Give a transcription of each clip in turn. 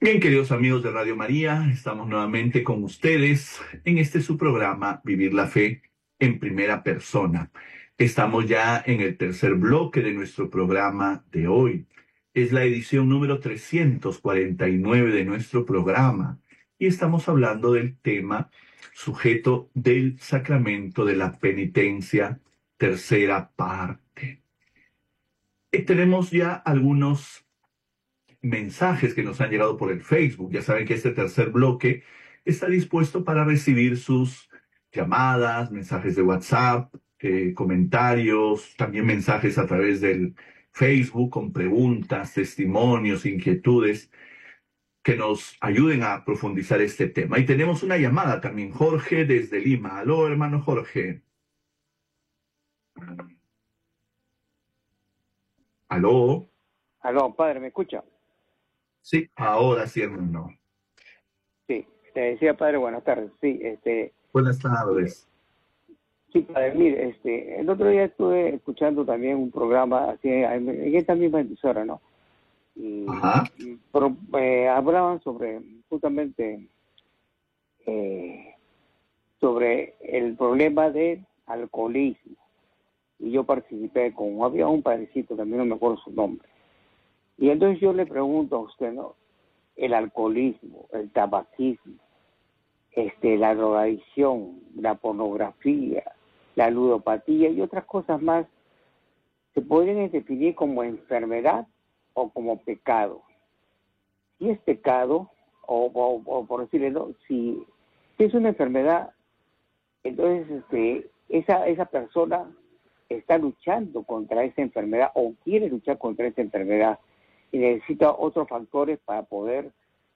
Bien, queridos amigos de Radio María, estamos nuevamente con ustedes en este su programa Vivir la Fe en Primera Persona. Estamos ya en el tercer bloque de nuestro programa de hoy. Es la edición número 349 de nuestro programa y estamos hablando del tema sujeto del sacramento de la penitencia, tercera parte. Tenemos ya algunos mensajes que nos han llegado por el Facebook. Ya saben que este tercer bloque está dispuesto para recibir sus llamadas, mensajes de WhatsApp, comentarios, también mensajes a través del Facebook con preguntas, testimonios, inquietudes que nos ayuden a profundizar este tema. Y tenemos una llamada también, Jorge desde Lima. Aló, hermano Jorge. Aló. Aló, padre, ¿me escucha? Sí, ahora sí, hermano. Sí, te decía, padre, buenas tardes. Buenas tardes. Sí, padre, mire, el otro día estuve escuchando también un programa así en esta misma emisora, ¿no? Ajá. Hablaban sobre justamente sobre el problema del alcoholismo. Y yo participé había un padrecito, también no me acuerdo su nombre. Y entonces yo le pregunto a usted, ¿no? El alcoholismo, el tabaquismo, la drogadicción, la pornografía, la ludopatía y otras cosas más, se podrían definir como enfermedad o como pecado. Si es pecado, o por decirlo, ¿no? Si es una enfermedad, entonces esa persona está luchando contra esa enfermedad o quiere luchar contra esa enfermedad y necesita otros factores para poder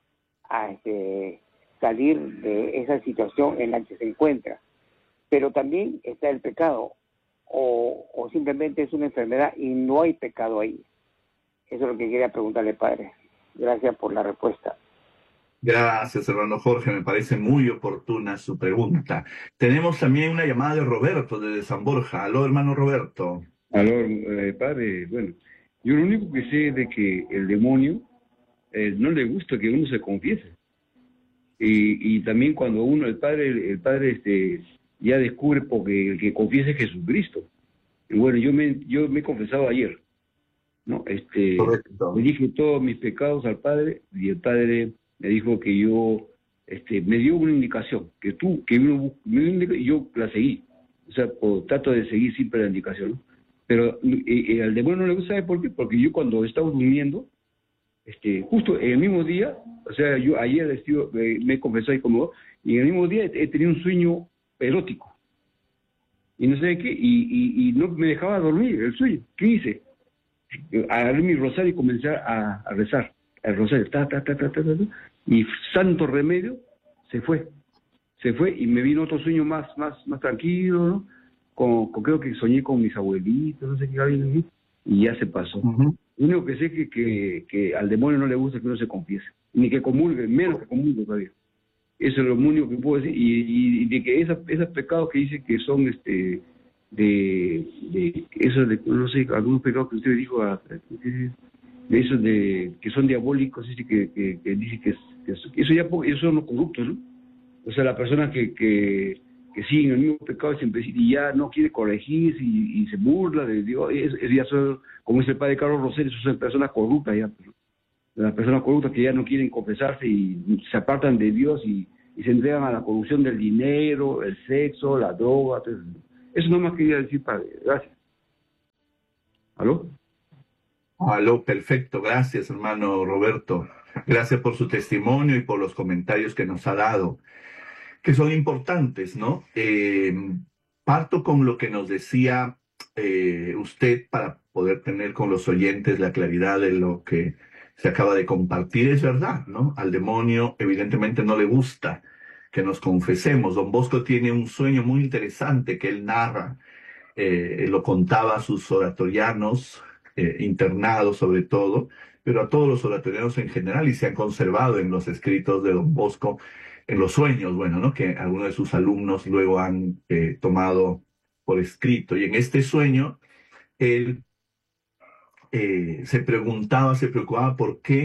salir de esa situación en la que se encuentra. Pero también está el pecado, o simplemente es una enfermedad y no hay pecado ahí. Eso es lo que quería preguntarle, padre. Gracias por la respuesta. Gracias, hermano Jorge. Me parece muy oportuna su pregunta. Tenemos también una llamada de Roberto desde San Borja. Aló, hermano Roberto. Aló, padre, bueno, yo lo único que sé es de que el demonio no le gusta que uno se confiese. Y también cuando el padre ya descubre porque el que confiesa es Jesucristo. Y bueno, yo me he confesado ayer, ¿no? Correcto. Le dije todos mis pecados al padre y el padre me dijo que me dio una indicación, y yo la seguí. O sea, trato de seguir siempre la indicación, ¿no? Pero al demonio no le gusta, ¿sabe por qué? Porque yo cuando estaba durmiendo, justo en el mismo día, o sea, yo ayer me confesé ahí como, y en el mismo día he tenido un sueño erótico. Y no sé qué, y no me dejaba dormir el sueño. ¿Qué hice? Agarré mi rosario y comencé a rezar. El rosario, y santo remedio, se fue. Se fue y me vino otro sueño más tranquilo, ¿no? Creo que soñé con mis abuelitos, no sé qué, alguien, y ya se pasó. Ujú. Lo único que sé es que al demonio no le gusta que uno se confiese, ni que comulgue, menos que comulgue todavía. Eso es lo único que puedo decir. Y de que esos pecados que dice que son esos de, no sé, algunos pecados que usted dijo, de esos que son diabólicos, dice que dice que eso son los corruptos, ¿no? O sea, la persona que sigue en el mismo pecado siempre y ya no quiere corregirse y se burla de Dios, ya son, como dice el padre Carlos Rosero, son personas corruptas ya, ¿no? Las personas corruptas que ya no quieren confesarse y se apartan de Dios y se entregan a la corrupción del dinero, el sexo, la droga. Eso no más quería decir, padre. Gracias. ¿Aló? Aló, perfecto. Gracias, hermano Roberto. Gracias por su testimonio y por los comentarios que nos ha dado, que son importantes, ¿no? Parto con lo que nos decía usted para poder tener con los oyentes la claridad de lo que se acaba de compartir. Es verdad, ¿no? Al demonio evidentemente no le gusta que nos confesemos. Don Bosco tiene un sueño muy interesante que él narra, lo contaba a sus oratorianos, internados sobre todo, pero a todos los oratorianos en general, y se han conservado en los escritos de Don Bosco, en los sueños, bueno, ¿no? Que algunos de sus alumnos luego han tomado por escrito. Y en este sueño, él se preocupaba por qué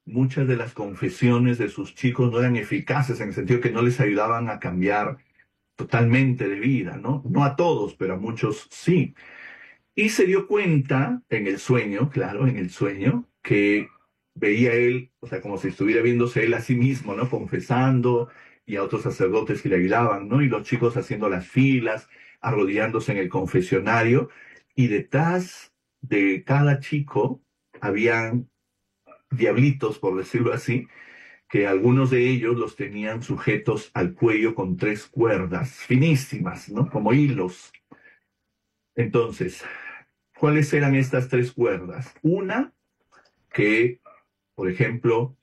muchas de las confesiones de sus chicos no eran eficaces en el sentido que no les ayudaban a cambiar totalmente de vida, ¿no? No a todos, pero a muchos sí. Y se dio cuenta en el sueño, claro, en el sueño, que veía él, o sea, como si estuviera viéndose él a sí mismo, ¿no? Confesando y a otros sacerdotes que le ayudaban, ¿no? Y los chicos haciendo las filas, arrodillándose en el confesionario, y detrás de cada chico habían diablitos, por decirlo así, que algunos de ellos los tenían sujetos al cuello con 3 cuerdas finísimas, ¿no? Como hilos. Entonces, ¿cuáles eran estas 3 cuerdas? Una, que, por ejemplo,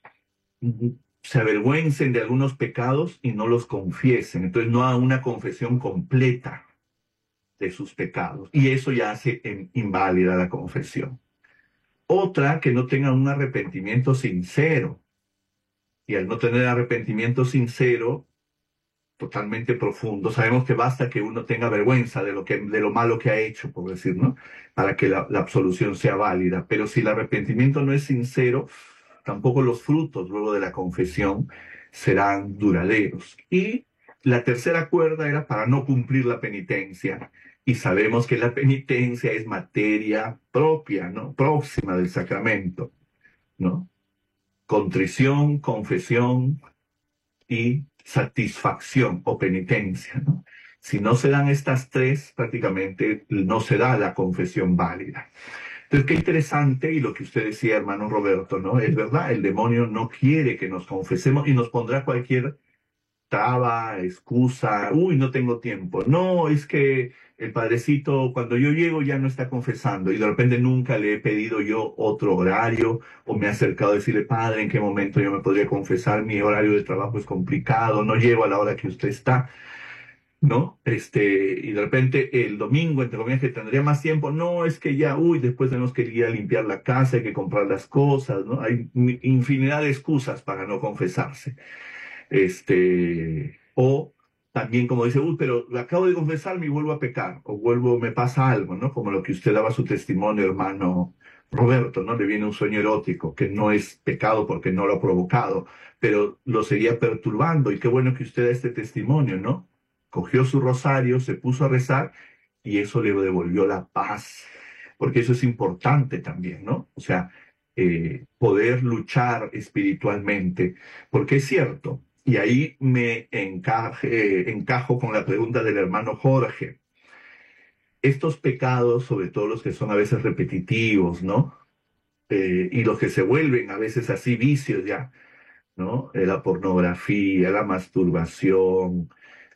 se avergüencen de algunos pecados y no los confiesen. Entonces, no hagan una confesión completa de sus pecados. Y eso ya hace inválida la confesión. Otra, que no tengan un arrepentimiento sincero. Y al no tener arrepentimiento sincero, totalmente profundo, sabemos que basta que uno tenga vergüenza de lo malo que ha hecho, por decir, ¿no? Para que la absolución sea válida. Pero si el arrepentimiento no es sincero, tampoco los frutos luego de la confesión serán duraderos. Y la tercera cuerda era para no cumplir la penitencia. Y sabemos que la penitencia es materia propia, ¿no? Próxima del sacramento, ¿no? Contrición, confesión y satisfacción o penitencia, ¿no? Si no se dan estas tres, prácticamente no se da la confesión válida. Entonces, qué interesante, y lo que usted decía, hermano Roberto, ¿no? Es verdad, el demonio no quiere que nos confesemos y nos pondrá cualquier traba, excusa, uy, no tengo tiempo. No, es que el padrecito cuando yo llego ya no está confesando y de repente nunca le he pedido yo otro horario o me he acercado a decirle, padre, ¿en qué momento yo me podría confesar? Mi horario de trabajo es complicado, no llego a la hora que usted está, ¿no? Y de repente el domingo, entre comillas, que tendría más tiempo, no, es que ya, uy, después tenemos que ir a limpiar la casa, hay que comprar las cosas, ¿no? Hay infinidad de excusas para no confesarse. O también como dice, uy, pero acabo de confesarme y vuelvo a pecar, o me pasa algo, ¿no? Como lo que usted daba su testimonio, hermano Roberto, ¿no? Le viene un sueño erótico, que no es pecado porque no lo ha provocado, pero lo seguía perturbando, y qué bueno que usted da este testimonio, ¿no? Cogió su rosario, se puso a rezar, y eso le devolvió la paz, porque eso es importante también, ¿no? O sea, poder luchar espiritualmente, porque es cierto, y ahí encajo con la pregunta del hermano Jorge. Estos pecados, sobre todo los que son a veces repetitivos, ¿no? Y los que se vuelven a veces así vicios ya, ¿no? La pornografía, la masturbación,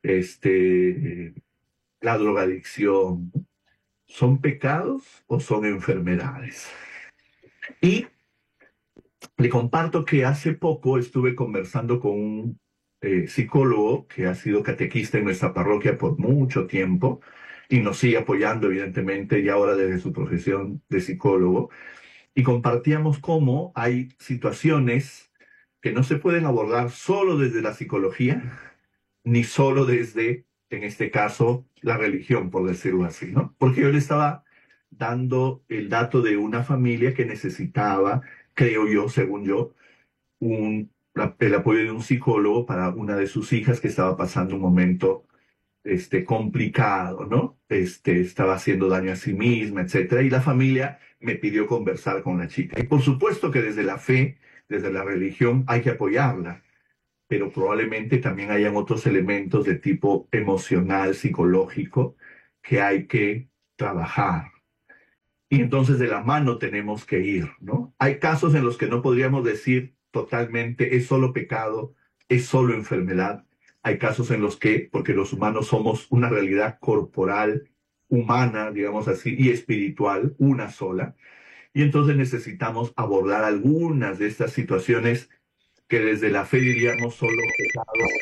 la drogadicción, ¿son pecados o son enfermedades? Y le comparto que hace poco estuve conversando con un psicólogo que ha sido catequista en nuestra parroquia por mucho tiempo y nos sigue apoyando, evidentemente, y ahora desde su profesión de psicólogo. Y compartíamos cómo hay situaciones que no se pueden abordar solo desde la psicología, ni solo desde, en este caso, la religión, por decirlo así, ¿no? Porque yo le estaba dando el dato de una familia que necesitaba, creo yo, según yo, el apoyo de un psicólogo para una de sus hijas que estaba pasando un momento complicado, ¿no? Estaba haciendo daño a sí misma, etcétera, y la familia me pidió conversar con la chica. Y por supuesto que desde la fe, desde la religión, hay que apoyarla, pero probablemente también hayan otros elementos de tipo emocional, psicológico, que hay que trabajar. Y entonces de la mano tenemos que ir, ¿no? Hay casos en los que no podríamos decir totalmente es solo pecado, es solo enfermedad. Hay casos en los que, porque los humanos somos una realidad corporal, humana, digamos así, y espiritual, una sola. Y entonces necesitamos abordar algunas de estas situaciones que desde la fe diríamos solo pecados,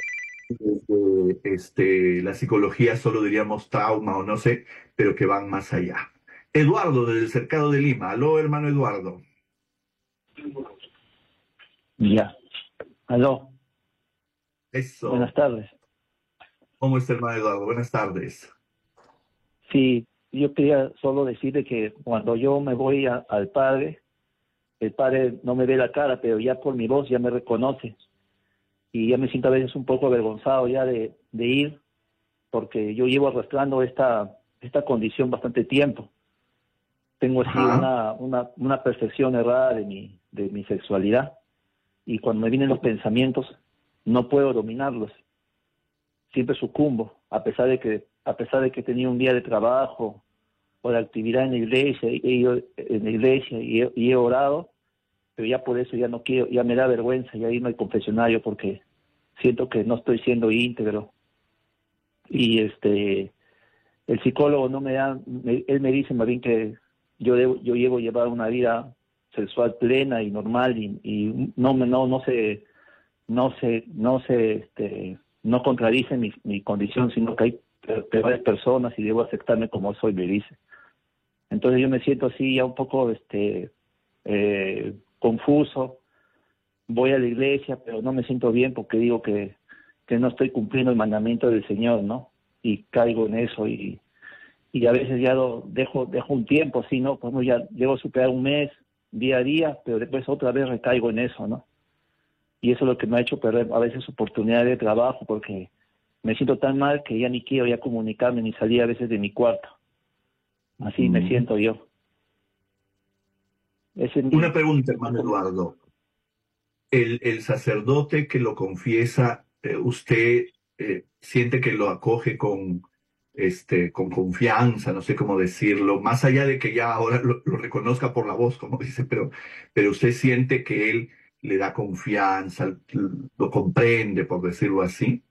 desde la psicología solo diríamos trauma o no sé, pero que van más allá. Eduardo, desde el Cercado de Lima. Aló, hermano Eduardo. Ya. Aló. Eso. Buenas tardes. ¿Cómo está, hermano Eduardo? Buenas tardes. Sí, yo quería solo decirle que cuando yo me voy al Padre, el padre no me ve la cara, pero ya por mi voz ya me reconoce. Y ya me siento a veces un poco avergonzado ya de ir, porque yo llevo arrastrando esta condición bastante tiempo. Tengo así una percepción errada de mi sexualidad, y cuando me vienen los pensamientos no puedo dominarlos. Siempre sucumbo, a pesar de que he tenido un día de trabajo o de actividad en la iglesia, y he orado, pero ya por eso ya no quiero, ya me da vergüenza ya irme al confesionario, porque siento que no estoy siendo íntegro. Y el psicólogo él me dice más bien que yo llevo llevar una vida sexual plena y normal, y no contradice mi condición, sino que hay peores personas y debo aceptarme como soy, me dice. Entonces yo me siento así ya un poco confuso. Voy a la iglesia, pero no me siento bien, porque digo que no estoy cumpliendo el mandamiento del Señor, ¿no? Y caigo en eso, y a veces ya dejo un tiempo así, ¿no? Pues ya llego a superar un mes, día a día, pero después otra vez recaigo en eso, ¿no? Y eso es lo que me ha hecho perder a veces oportunidades de trabajo, porque me siento tan mal que ya ni quiero ya comunicarme ni salir a veces de mi cuarto. Así me siento yo. Una pregunta, hermano Eduardo. El sacerdote que lo confiesa, ¿usted siente que lo acoge con confianza, no sé cómo decirlo, más allá de que ya ahora lo reconozca por la voz, como dice, pero usted siente que él le da confianza, lo comprende, por decirlo así?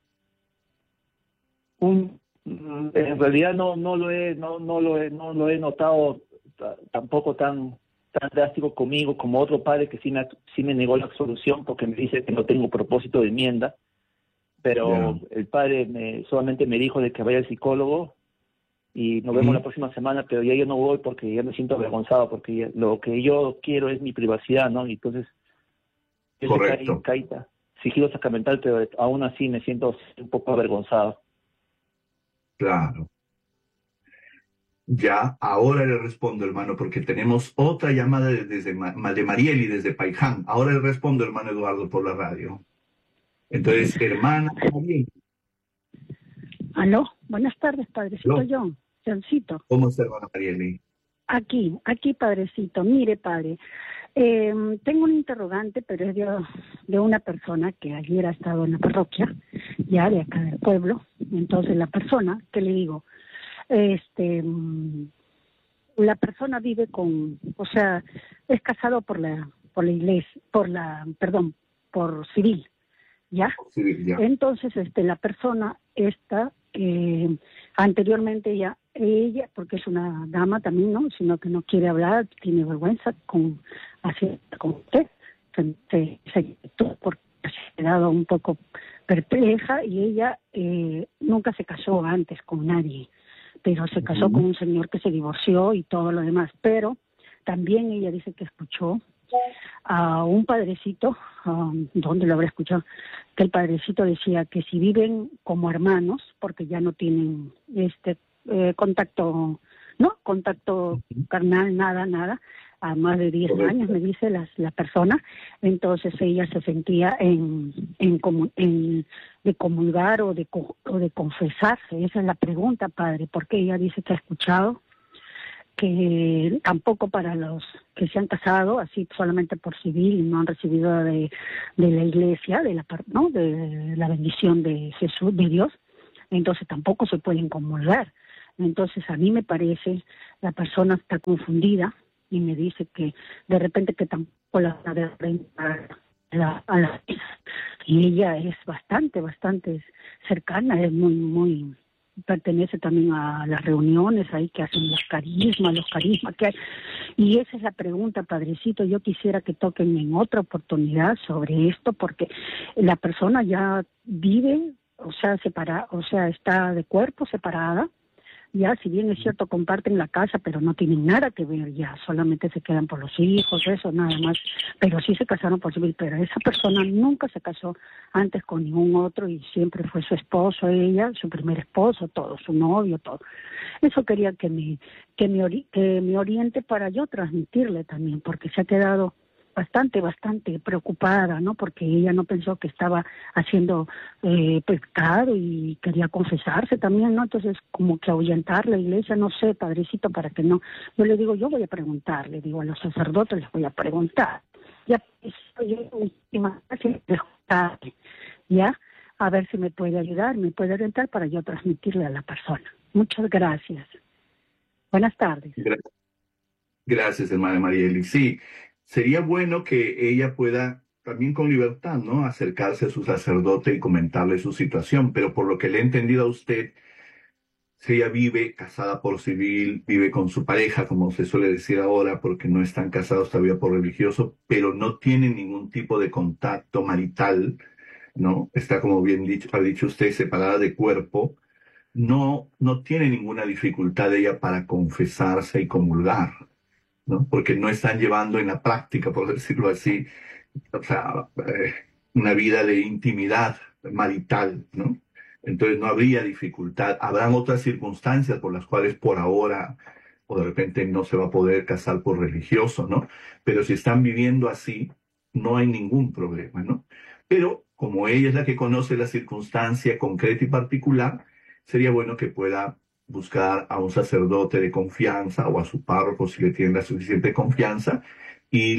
En realidad no lo he notado tampoco tan drástico conmigo como otro padre que sí me negó la absolución, porque me dice que no tengo propósito de enmienda, pero el padre solamente me dijo de que vaya al psicólogo y nos vemos la próxima semana, pero ya yo no voy porque ya me siento avergonzado, porque lo que yo quiero es mi privacidad, ¿no? Y entonces yo sé que hay sigilo sacramental, pero aún así me siento un poco avergonzado. Claro. Ya, ahora le respondo, hermano, porque tenemos otra llamada de Marieli, desde Paiján. Ahora le respondo, hermano Eduardo, por la radio. Entonces, hermana Marieli. Aló, buenas tardes, padrecito Johncito. ¿Cómo está, hermana Marieli? Aquí, padrecito. Mire, padre, tengo un interrogante, pero es de una persona que ayer ha estado en la parroquia, ya de acá del pueblo. Entonces, la persona, ¿qué le digo? La persona vive es casado por la iglesia, por civil, ¿ya? Civil, ya. Entonces, la persona esta, anteriormente ella, porque es una dama también, ¿no? Sino que no quiere hablar, tiene vergüenza con usted, porque se ha quedado un poco perpleja, y ella nunca se casó antes con nadie, pero se casó con un señor que se divorció y todo lo demás. Pero también ella dice que escuchó a un padrecito, ¿dónde lo habrá escuchado? Que el padrecito decía que si viven como hermanos, porque ya no tienen contacto carnal, nada, a más de 10 años, me dice la persona. Entonces ella se sentía de comulgar o de confesarse. Esa es la pregunta, padre, porque ella dice que ha escuchado que tampoco para los que se han casado así solamente por civil y no han recibido de la iglesia, de la bendición de Jesús, de Dios, entonces tampoco se pueden comulgar. Entonces a mí me parece, la persona está confundida y me dice que de repente que tampoco la van a la y ella es bastante cercana, es muy pertenece también a las reuniones ahí que hacen los carismas que hay. Y esa es la pregunta, padrecito. Yo quisiera que toquen en otra oportunidad sobre esto, porque la persona ya vive, está de cuerpo separada, ya, si bien es cierto, comparten la casa, pero no tienen nada que ver ya, solamente se quedan por los hijos, eso, nada más, pero sí se casaron por civil, pero esa persona nunca se casó antes con ningún otro y siempre fue su esposo, ella, su primer esposo, todo, su novio, todo. Eso quería que me oriente para yo transmitirle también, porque se ha quedado bastante preocupada, ¿no? Porque ella no pensó que estaba haciendo pecado y quería confesarse también, ¿no? Entonces, como que ahuyentar la iglesia, no sé, padrecito, para que no. Yo le digo, yo voy a preguntar, le digo a los sacerdotes, les voy a preguntar. Ya, ya, a ver si me puede ayudar, me puede orientar para yo transmitirle a la persona. Muchas gracias. Buenas tardes. Gracias, hermana Marieli. Sí, sería bueno que ella pueda también con libertad, ¿no? Acercarse a su sacerdote y comentarle su situación, pero por lo que le he entendido a usted, si ella vive casada por civil, vive con su pareja, como se suele decir ahora, porque no están casados todavía por religioso, pero no tienen ningún tipo de contacto marital, ¿no? Está, como bien ha dicho usted, separada de cuerpo. No tiene ninguna dificultad ella para confesarse y comulgar, ¿no? Porque no están llevando en la práctica, por decirlo así, o sea, una vida de intimidad marital, ¿no? Entonces no habría dificultad. Habrán otras circunstancias por las cuales por ahora o de repente no se va a poder casar por religioso, ¿no? Pero si están viviendo así, no hay ningún problema, ¿no? Pero como ella es la que conoce la circunstancia concreta y particular, sería bueno que pueda buscar a un sacerdote de confianza o a su párroco si le tiene la suficiente confianza y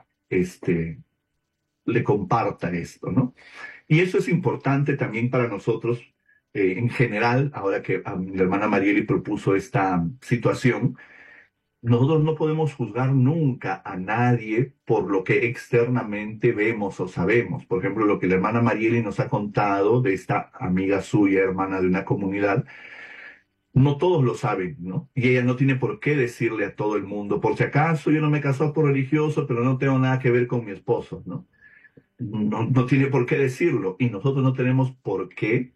le comparta esto, ¿no? Y eso es importante también para nosotros en general, ahora que la hermana Marieli propuso esta situación. Nosotros no podemos juzgar nunca a nadie por lo que externamente vemos o sabemos. Por ejemplo, lo que la hermana Marieli nos ha contado de esta amiga suya, hermana de una comunidad, no todos lo saben, ¿no? Y ella no tiene por qué decirle a todo el mundo, por si acaso yo no me casó por religioso, pero no tengo nada que ver con mi esposo, ¿no? No tiene por qué decirlo. Y nosotros no tenemos por qué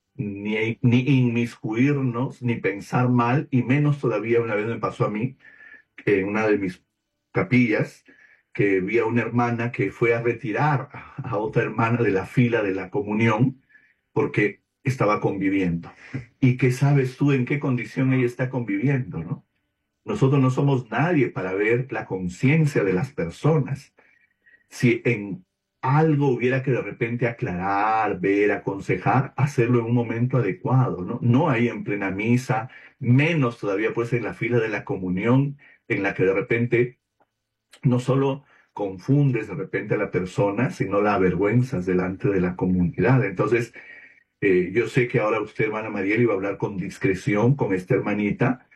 ni inmiscuirnos, ni pensar mal, y menos todavía una vez me pasó a mí, en una de mis capillas, que vi a una hermana que fue a retirar a otra hermana de la fila de la comunión porque estaba conviviendo. ¿Y qué sabes tú en qué condición ella está conviviendo, no? Nosotros no somos nadie para ver la conciencia de las personas. Si en algo hubiera que de repente aclarar, ver, aconsejar, hacerlo en un momento adecuado, ¿no? No ahí en plena misa, menos todavía pues en la fila de la comunión, en la que de repente no solo confundes de repente a la persona, sino la avergüenzas delante de la comunidad. Entonces, yo sé que ahora usted, hermana Mariel, iba a hablar con discreción con esta hermanita,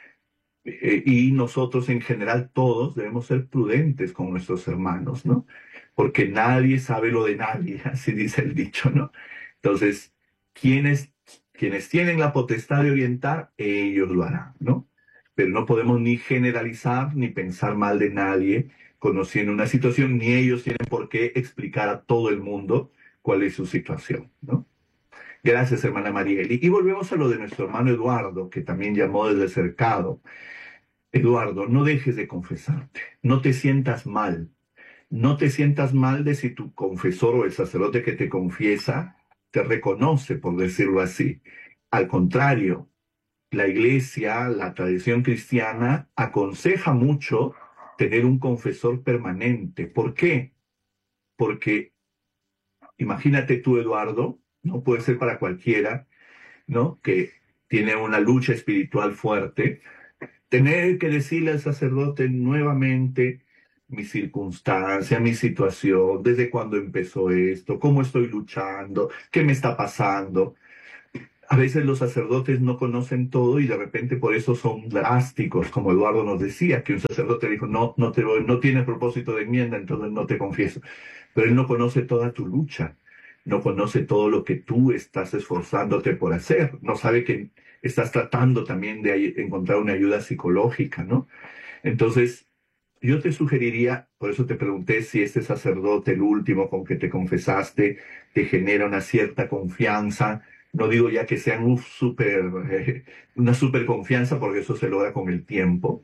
y nosotros en general todos debemos ser prudentes con nuestros hermanos, ¿no? Porque nadie sabe lo de nadie, así dice el dicho, ¿no? Entonces, quienes tienen la potestad de orientar, ellos lo harán, ¿no? Pero no podemos ni generalizar ni pensar mal de nadie conociendo una situación, ni ellos tienen por qué explicar a todo el mundo cuál es su situación, ¿no? Gracias, hermana Marieli. Y volvemos a lo de nuestro hermano Eduardo, que también llamó desde el cercado. Eduardo, no dejes de confesarte, no te sientas mal. No te sientas mal de si tu confesor o el sacerdote que te confiesa te reconoce, por decirlo así. Al contrario, la iglesia, la tradición cristiana, aconseja mucho tener un confesor permanente. ¿Por qué? Porque imagínate tú, Eduardo, no puede ser para cualquiera, ¿no? Que tiene una lucha espiritual fuerte, tener que decirle al sacerdote nuevamente mi circunstancia, mi situación, desde cuándo empezó esto, cómo estoy luchando, qué me está pasando. A veces los sacerdotes no conocen todo y de repente por eso son drásticos, como Eduardo nos decía, que un sacerdote dijo, no tienes propósito de enmienda, entonces no te confieso. Pero él no conoce toda tu lucha, no conoce todo lo que tú estás esforzándote por hacer, no sabe que estás tratando también de encontrar una ayuda psicológica, ¿no? Entonces, yo te sugeriría, por eso te pregunté si este sacerdote, el último con que te confesaste, te genera una cierta confianza, No digo ya que sean una super confianza, porque eso se logra con el tiempo.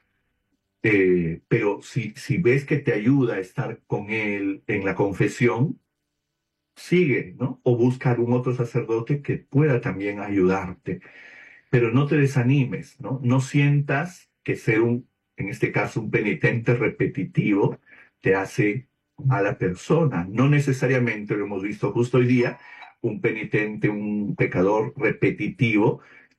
Pero si ves que te ayuda a estar con él en la confesión, sigue, ¿no? O busca algún otro sacerdote que pueda también ayudarte. Pero no te desanimes, ¿no? No sientas que ser en este caso, un penitente repetitivo te hace a la persona. No necesariamente, lo hemos visto justo hoy día, un penitente, un pecador repetitivo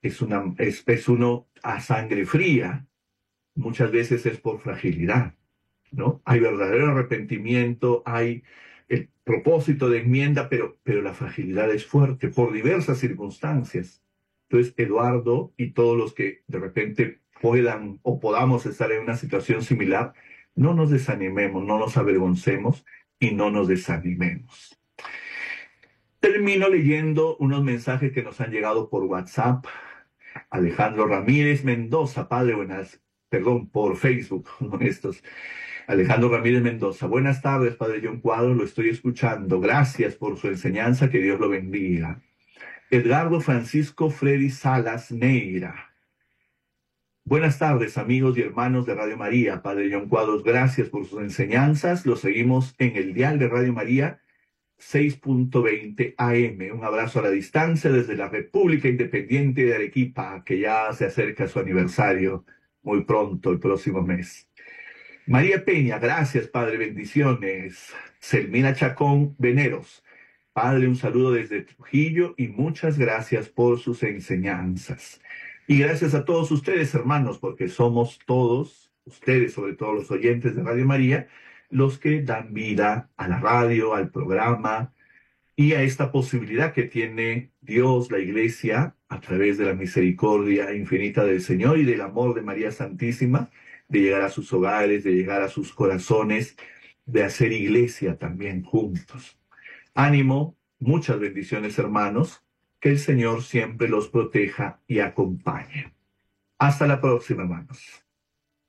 es uno a sangre fría. Muchas veces es por fragilidad, ¿no? Hay verdadero arrepentimiento, hay el propósito de enmienda, pero la fragilidad es fuerte por diversas circunstancias. Entonces, Eduardo y todos los que de repente puedan o podamos estar en una situación similar, no nos desanimemos, no nos avergoncemos y no nos desanimemos. Termino leyendo unos mensajes que nos han llegado por WhatsApp. Alejandro Ramírez Mendoza, por Facebook, estos. Alejandro Ramírez Mendoza, buenas tardes, Padre John Cuadros, lo estoy escuchando. Gracias por su enseñanza, que Dios lo bendiga. Edgardo Francisco Freddy Salas Neira. Buenas tardes, amigos y hermanos de Radio María. Padre John Cuadros, gracias por sus enseñanzas. Lo seguimos en el dial de Radio María 6.20 AM. Un abrazo a la distancia desde la República Independiente de Arequipa, que ya se acerca su aniversario muy pronto, el próximo mes. María Peña, gracias, Padre, bendiciones. Selmina Chacón Veneros, Padre, un saludo desde Trujillo y muchas gracias por sus enseñanzas. Y gracias a todos ustedes, hermanos, porque somos todos, ustedes, sobre todo los oyentes de Radio María, los que dan vida a la radio, al programa y a esta posibilidad que tiene Dios, la Iglesia, a través de la misericordia infinita del Señor y del amor de María Santísima, de llegar a sus hogares, de llegar a sus corazones, de hacer iglesia también juntos. Ánimo, muchas bendiciones, hermanos, que el Señor siempre los proteja y acompañe. Hasta la próxima, hermanos.